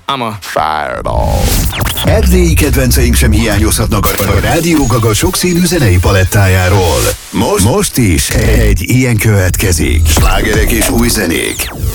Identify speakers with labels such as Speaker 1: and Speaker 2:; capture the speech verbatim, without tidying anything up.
Speaker 1: I'm a fireball.
Speaker 2: Erdélyi kedvenceink sem hiányozhatnak a Rádió Gaga sokszínű zenei palettájáról. Most, most is egy ilyen következik. Slágerek és új zenék.